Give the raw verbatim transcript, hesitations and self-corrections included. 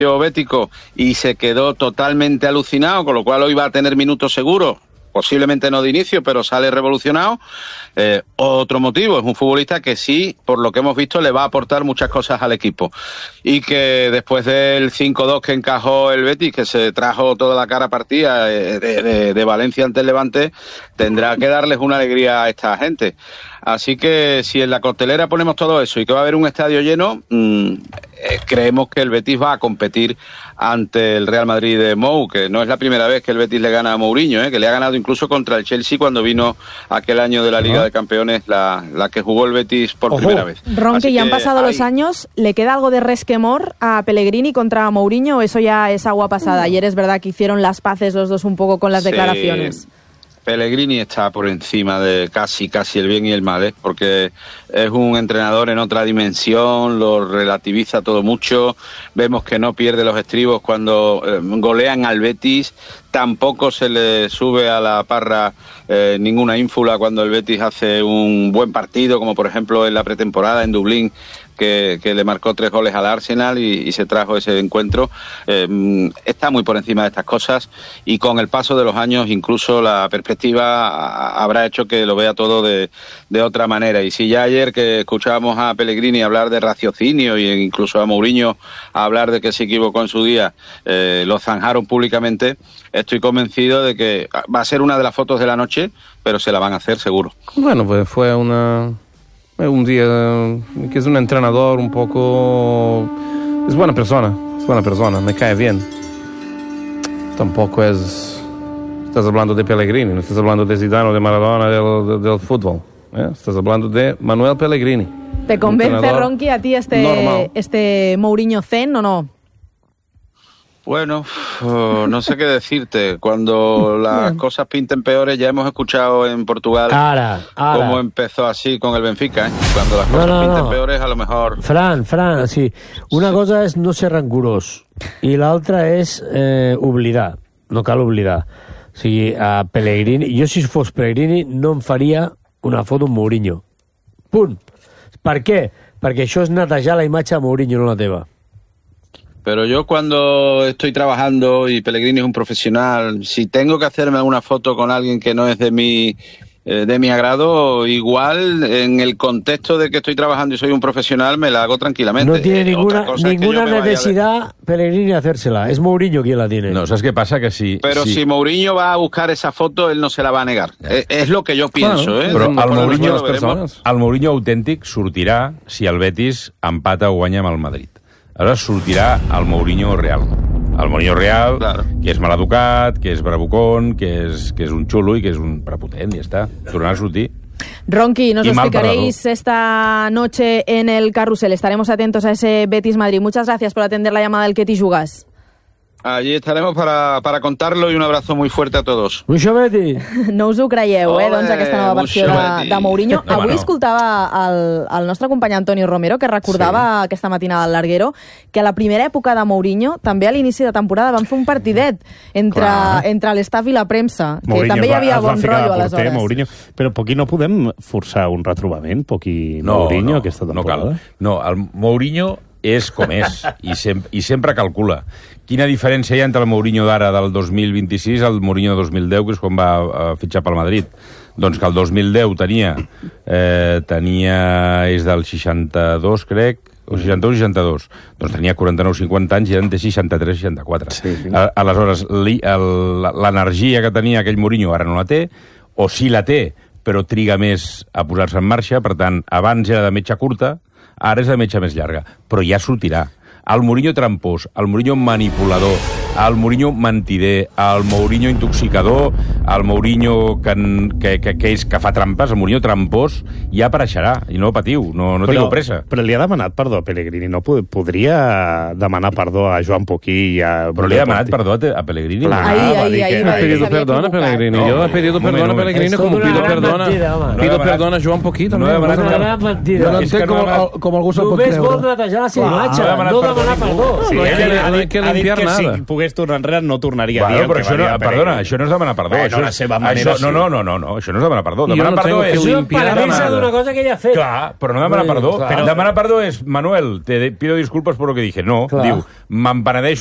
bético y se quedó totalmente alucinado, con lo cual hoy va a tener minutos seguros, posiblemente no de inicio, pero sale revolucionado. Eh, otro motivo, es un futbolista que sí, por lo que hemos visto, le va a aportar muchas cosas al equipo. Y que después del cinco dos que encajó el Betis, que se trajo toda la cara partida de, de, de Valencia ante el Levante, tendrá que darles una alegría a esta gente. Así que si en la costelera ponemos todo eso y que va a haber un estadio lleno, mmm, eh, creemos que el Betis va a competir ante el Real Madrid de Mou, que no es la primera vez que el Betis le gana a Mourinho, eh, que le ha ganado incluso contra el Chelsea cuando vino aquel año de la Liga de Campeones, la, la que jugó el Betis por Ojo. primera vez. Ron, que ya han pasado hay... los años, ¿le queda algo de resquemor a Pellegrini contra Mourinho o eso ya es agua pasada? Ayer es verdad que hicieron las paces los dos un poco con las sí. declaraciones. Pellegrini está por encima de casi casi el bien y el mal, ¿eh? Porque es un entrenador en otra dimensión, lo relativiza todo mucho, vemos que no pierde los estribos cuando eh, golean al Betis, tampoco se le sube a la parra eh, ninguna ínfula cuando el Betis hace un buen partido, como por ejemplo en la pretemporada en Dublín, Que, que le marcó tres goles al Arsenal y, y se trajo ese encuentro. Eh, está muy por encima de estas cosas y con el paso de los años incluso la perspectiva a, habrá hecho que lo vea todo de, de otra manera. Y si ya ayer que escuchábamos a Pellegrini hablar de raciocinio e incluso a Mourinho hablar de que se equivocó en su día, eh, lo zanjaron públicamente, estoy convencido de que va a ser una de las fotos de la noche, pero se la van a hacer seguro. Bueno, pues fue una... un día que es un entrenador un poco... es buena persona, es buena persona, me cae bien. Tampoco es... estás hablando de Pellegrini, no estás hablando de Zidane o de Maradona del, del, del fútbol, ¿eh? Estás hablando de Manuel Pellegrini. ¿Te convence, Ronqui, a ti este, este Mourinho Zen o no? Bueno, uh, no sé qué decirte. Cuando las cosas pinten peores, ya hemos escuchado en Portugal ara, ara. cómo empezó así con el Benfica, ¿eh? Cuando las cosas no, no, pinten no. peores, a lo mejor... Fran, Fran, sí. Una sí. cosa és no ser rancurós i l'altra és eh, oblidar. No cal oblidar. O sigui, a Pellegrini... Jo, si fos Pellegrini, no em faria una foto amb Mourinho. Punt. Per què? Perquè això és netejar la imatge de Mourinho, no la teva. Pero yo cuando estoy trabajando y Pellegrini es un profesional, si tengo que hacerme alguna foto con alguien que no es de mi eh, de mi agrado, igual en el contexto de que estoy trabajando y soy un profesional me la hago tranquilamente. No tiene ninguna, ninguna necesidad de... Pellegrini hacérsela, es Mourinho quien la tiene. No, ¿sabes qué pasa? Que si... Pero si, si Mourinho va a buscar esa foto, él no se la va a negar. Es, es lo que yo pienso. Bueno, ¿eh? Però el Mourinho, veremos. el Mourinho autèntic sortirà si el Betis empata o guanya amb el Madrid. Ara sortirà el Mourinho real. El Mourinho real, claro. Que és maleducat, que és bravucón, que és, que és un xulo i que és un prepotent, i ja està. Tornarà a sortir. Ronqui, nos lo explicaréis esta noche en el Carrusel. Estaremos atentos a ese Betis Madrid. Muchas gracias por atender la llamada del Ketty Jugas. Allí estaremos para, para contarlo y un abrazo muy fuerte a todos. Mucho Betty. No us ho creieu, eh, doncs, aquesta nova versió de, de Mourinho. No, Avui no. escoltava el, el nostre company Antonio Romero, que recordava sí. aquesta matinada al Larguero, que a la primera època de Mourinho, també a l'inici de temporada, van fer un partidet entre, entre l'estaf i la premsa, que Mourinho també hi havia va, bon rotllo aleshores. Mourinho. Però Poquí no podem forçar un retrobament, Poquí no, Mourinho, no, aquesta no temporada? cal. No, el Mourinho és com és i, sem i sempre calcula. Quina diferència hi ha entre el Mourinho d'ara del dos mil vint-i-sis al Mourinho de dos mil deu, que és quan va uh, fitxar pel Madrid? Doncs que el dos mil deu tenia, eh, tenia és del seixanta-dos, crec, o seixanta-un seixanta-dos. Doncs tenia quaranta-nou cinquanta anys i eren de seixanta-tres seixanta-quatre. Sí, sí. Aleshores, l'energia que tenia aquell Mourinho ara no la té, o sí la té, però triga més a posar-se en marxa. Per tant, abans era de metxa curta, ara és de metxa més llarga, però ja sortirà. El Mourinho trampós, el Mourinho manipulador, el Mourinho mentider, el Mourinho intoxicador, el Mourinho que, que, que, que, és, que fa trampes, el Mourinho trampós ja apareixerà, i no patiu, no, no tingueu pressa. Però li ha demanat perdó a Pellegrini, no podria demanar perdó a Joan Poquí i a... Però li ha demanat perdó a Pellegrini? Clar, ahí, ahí, ahí, ha pedido perdón a Pellegrini, no, yo he pedido perdón a Pellegrini como pido perdón pido perdón a Joan Poquí. No he demanat mentida. Com algú se'l pot creure. Només vol netejar la seva imatge, no demanar perdó. No hay que limpiar nada. pogués tornar enrere no tornaria bueno, a dir però el que això va dir no, a perdona, Pellegrini. això no és demanar perdó. Bueno, això la és, seva manera, això, no, sí. no, no, no, no, això no és demanar perdó. I jo Demanar no perdó tengo que és... Això és limpiar para defensa nada. d'una cosa que ella ha fet. Clar, però no demanar Bueno, perdó. clar. Però... Demanar perdó és, Manuel, te pido disculpas por lo que dije. No, Clar. diu, m'empenedeixo